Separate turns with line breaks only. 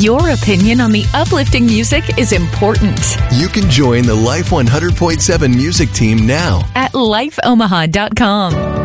Your opinion on the uplifting music is important.
You can join the Life 100.7 music team now
At lifeomaha.com.